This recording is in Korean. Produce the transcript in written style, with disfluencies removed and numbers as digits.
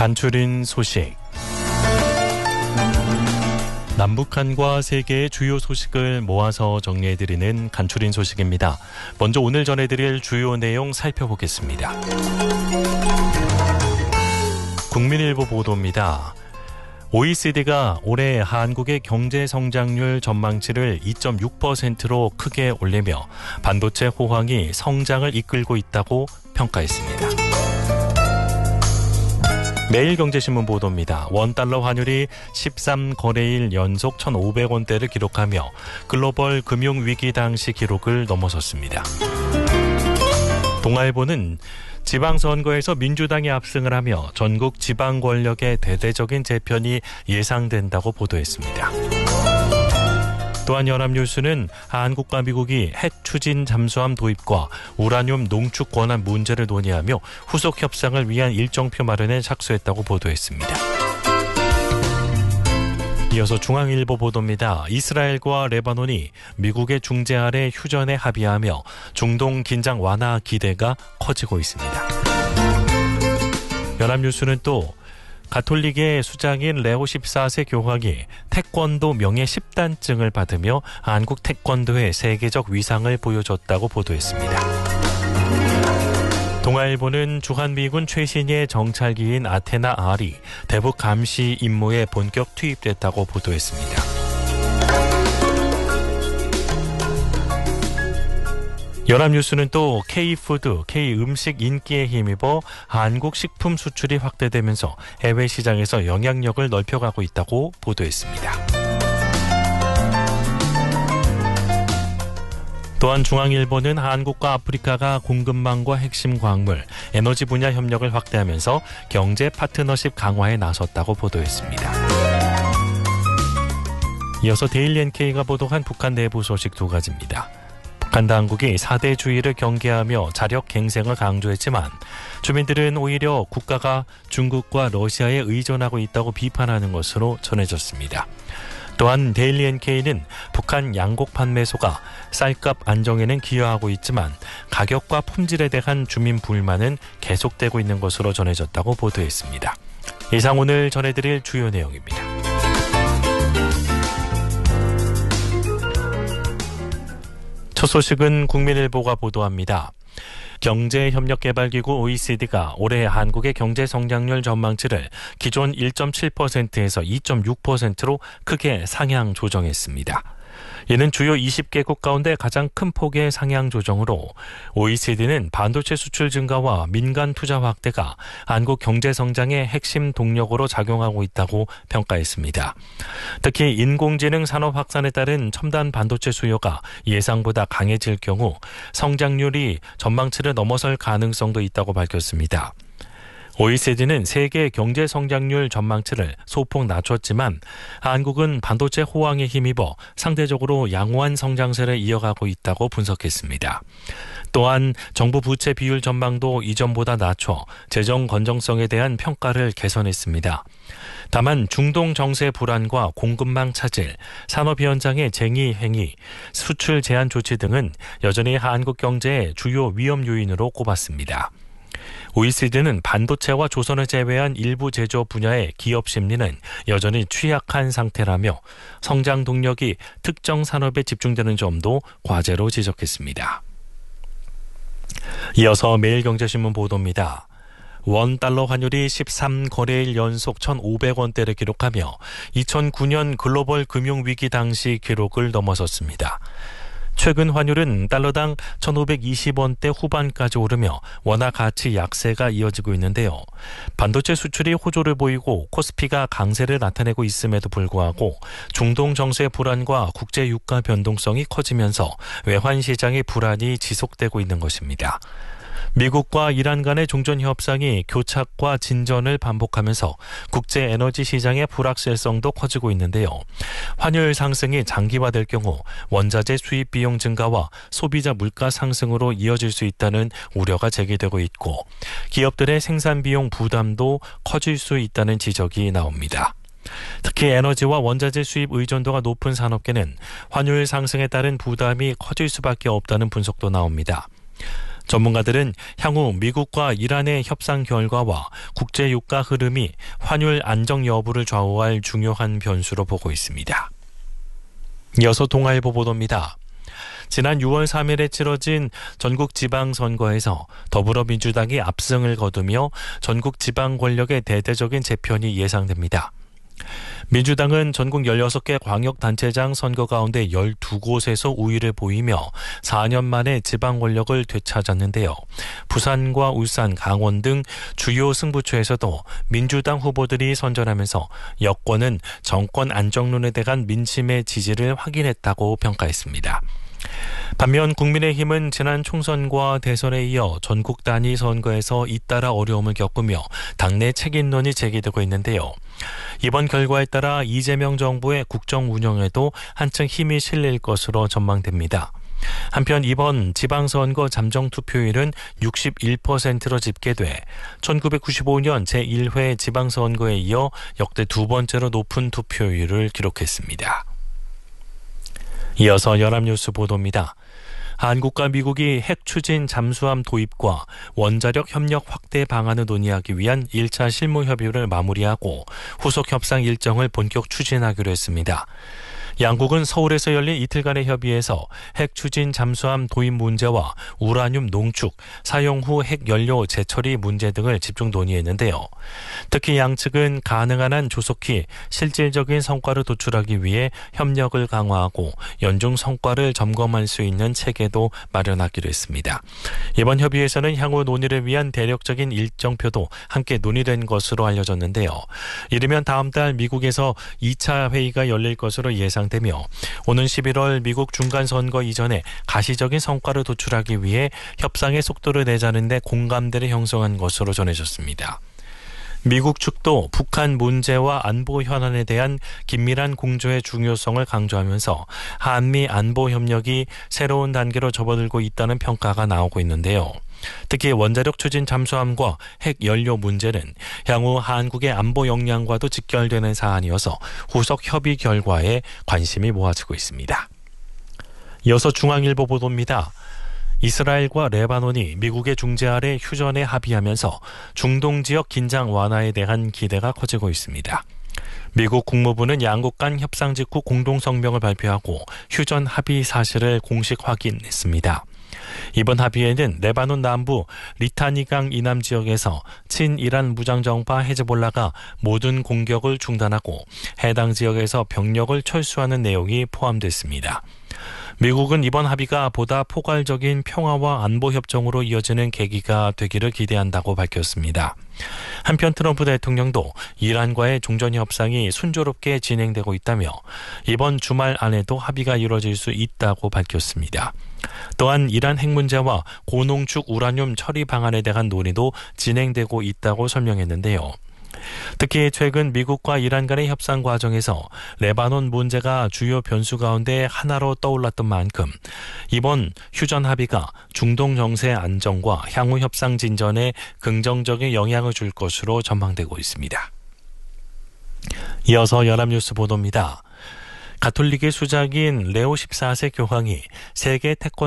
간추린 소식. 남북한과 세계의 주요 소식을 모아서 정리해드리는 간추린 소식입니다. 먼저 오늘 전해드릴 주요 내용 살펴보겠습니다. 국민일보 보도입니다. OECD가 올해 한국의 경제 성장률 전망치를 2.6%로 크게 올리며 반도체 호황이 성장을 이끌고 있다고 평가했습니다. 매일경제신문 보도입니다. 원달러 환율이 13거래일 연속 1,500원대를 기록하며 글로벌 금융위기 당시 기록을 넘어섰습니다. 동아일보는 지방선거에서 민주당이 압승을 하며 전국 지방 권력의 대대적인 재편이 예상된다고 보도했습니다. 또한 연합뉴스는 한국과 미국이 핵 추진 잠수함 도입과 우라늄 농축 권한 문제를 논의하며 후속 협상을 위한 일정표 마련에 착수했다고 보도했습니다. 이어서 중앙일보 보도입니다. 이스라엘과 레바논이 미국의 중재 아래 휴전에 합의하며 중동 긴장 완화 기대가 커지고 있습니다. 연합뉴스는 또 가톨릭의 수장인 레오 14세 교황이 태권도 명예 10단증을 받으며 한국 태권도의 세계적 위상을 보여줬다고 보도했습니다. 동아일보는 주한미군 최신의 정찰기인 아테나 R이 대북 감시 임무에 본격 투입됐다고 보도했습니다. 연합뉴스는 또 K푸드, K음식 인기에 힘입어 한국 식품 수출이 확대되면서 해외 시장에서 영향력을 넓혀가고 있다고 보도했습니다. 또한 중앙일보는 한국과 아프리카가 공급망과 핵심 광물, 에너지 분야 협력을 확대하면서 경제 파트너십 강화에 나섰다고 보도했습니다. 이어서 데일리 NK가 보도한 북한 내부 소식 두 가지입니다. 북한 당국이 4대주의를 경계하며 자력 갱생을 강조했지만 주민들은 오히려 국가가 중국과 러시아에 의존하고 있다고 비판하는 것으로 전해졌습니다. 또한 데일리 NK는 북한 양곡 판매소가 쌀값 안정에는 기여하고 있지만 가격과 품질에 대한 주민 불만은 계속되고 있는 것으로 전해졌다고 보도했습니다. 이상 오늘 전해드릴 주요 내용입니다. 첫 소식은 국민일보가 보도합니다. 경제협력개발기구 OECD가 올해 한국의 경제 성장률 전망치를 기존 1.7%에서 2.6%로 크게 상향 조정했습니다. 이는 주요 20개국 가운데 가장 큰 폭의 상향 조정으로 OECD는 반도체 수출 증가와 민간 투자 확대가 한국 경제 성장의 핵심 동력으로 작용하고 있다고 평가했습니다. 특히 인공지능 산업 확산에 따른 첨단 반도체 수요가 예상보다 강해질 경우 성장률이 전망치를 넘어설 가능성도 있다고 밝혔습니다. OECD는 세계 경제 성장률 전망치를 소폭 낮췄지만 한국은 반도체 호황에 힘입어 상대적으로 양호한 성장세를 이어가고 있다고 분석했습니다. 또한 정부 부채 비율 전망도 이전보다 낮춰 재정 건전성에 대한 평가를 개선했습니다. 다만 중동 정세 불안과 공급망 차질, 산업 현장의 쟁의 행위, 수출 제한 조치 등은 여전히 한국 경제의 주요 위험 요인으로 꼽았습니다. OECD는 반도체와 조선을 제외한 일부 제조 분야의 기업 심리는 여전히 취약한 상태라며 성장 동력이 특정 산업에 집중되는 점도 과제로 지적했습니다. 이어서 매일경제신문 보도입니다. 원달러 환율이 13거래일 연속 1,500원대를 기록하며 2009년 글로벌 금융위기 당시 기록을 넘어섰습니다. 최근 환율은 달러당 1,520원대 후반까지 오르며 원화 가치 약세가 이어지고 있는데요. 반도체 수출이 호조를 보이고 코스피가 강세를 나타내고 있음에도 불구하고 중동 정세 불안과 국제 유가 변동성이 커지면서 외환 시장의 불안이 지속되고 있는 것입니다. 미국과 이란 간의 종전 협상이 교착과 진전을 반복하면서 국제 에너지 시장의 불확실성도 커지고 있는데요. 환율 상승이 장기화될 경우 원자재 수입 비용 증가와 소비자 물가 상승으로 이어질 수 있다는 우려가 제기되고 있고 기업들의 생산 비용 부담도 커질 수 있다는 지적이 나옵니다. 특히 에너지와 원자재 수입 의존도가 높은 산업계는 환율 상승에 따른 부담이 커질 수밖에 없다는 분석도 나옵니다. 전문가들은 향후 미국과 이란의 협상 결과와 국제 유가 흐름이 환율 안정 여부를 좌우할 중요한 변수로 보고 있습니다. 이어서 동아일보 보도입니다. 지난 6월 3일에 치러진 전국 지방선거에서 더불어민주당이 압승을 거두며 전국 지방 권력의 대대적인 재편이 예상됩니다. 민주당은 전국 16개 광역단체장 선거 가운데 12곳에서 우위를 보이며 4년 만에 지방 권력을 되찾았는데요. 부산과 울산, 강원 등 주요 승부처에서도 민주당 후보들이 선전하면서 여권은 정권 안정론에 대한 민심의 지지를 확인했다고 평가했습니다. 반면 국민의힘은 지난 총선과 대선에 이어 전국 단위 선거에서 잇따라 어려움을 겪으며 당내 책임론이 제기되고 있는데요. 이번 결과에 따라 이재명 정부의 국정 운영에도 한층 힘이 실릴 것으로 전망됩니다. 한편 이번 지방선거 잠정투표율은 61%로 집계돼 1995년 제1회 지방선거에 이어 역대 두 번째로 높은 투표율을 기록했습니다. 이어서 연합뉴스 보도입니다. 한국과 미국이 핵 추진 잠수함 도입과 원자력 협력 확대 방안을 논의하기 위한 1차 실무 협의를 마무리하고 후속 협상 일정을 본격 추진하기로 했습니다. 양국은 서울에서 열린 이틀간의 협의에서 핵 추진 잠수함 도입 문제와 우라늄 농축, 사용 후 핵 연료 재처리 문제 등을 집중 논의했는데요. 특히 양측은 가능한 한 조속히 실질적인 성과를 도출하기 위해 협력을 강화하고 연중 성과를 점검할 수 있는 체계도 마련하기로 했습니다. 이번 협의에서는 향후 논의를 위한 대략적인 일정표도 함께 논의된 것으로 알려졌는데요. 이르면 다음 달 미국에서 2차 회의가 열릴 것으로 예상되며 오는 11월 미국 중간선거 이전에 가시적인 성과를 도출하기 위해 협상의 속도를 내자는 데 공감대를 형성한 것으로 전해졌습니다. 미국 측도 북한 문제와 안보 현안에 대한 긴밀한 공조의 중요성을 강조하면서 한미 안보 협력이 새로운 단계로 접어들고 있다는 평가가 나오고 있는데요. 특히 원자력 추진 잠수함과 핵 연료 문제는 향후 한국의 안보 역량과도 직결되는 사안이어서 후속 협의 결과에 관심이 모아지고 있습니다. 이어서 중앙일보 보도입니다. 이스라엘과 레바논이 미국의 중재 아래 휴전에 합의하면서 중동 지역 긴장 완화에 대한 기대가 커지고 있습니다. 미국 국무부는 양국 간 협상 직후 공동성명을 발표하고 휴전 합의 사실을 공식 확인했습니다. 이번 합의에는 레바논 남부 리타니강 이남 지역에서 친이란 무장정파 헤즈볼라가 모든 공격을 중단하고 해당 지역에서 병력을 철수하는 내용이 포함됐습니다. 미국은 이번 합의가 보다 포괄적인 평화와 안보 협정으로 이어지는 계기가 되기를 기대한다고 밝혔습니다. 한편 트럼프 대통령도 이란과의 종전 협상이 순조롭게 진행되고 있다며 이번 주말 안에도 합의가 이루어질 수 있다고 밝혔습니다. 또한 이란 핵 문제와 고농축 우라늄 처리 방안에 대한 논의도 진행되고 있다고 설명했는데요. 특히 최근 미국과 이란 간의 협상 과정에서 레바논 문제가 주요 변수 가운데 하나로 떠올랐던 만큼 이번 휴전 합의가 중동 정세 안정과 향후 협상 진전에 긍정적인 영향을 줄 것으로 전망되고 있습니다. 이어서 연합뉴스 보도입니다. 가톨릭의 수작인 레오 14세 교황이 세계 태권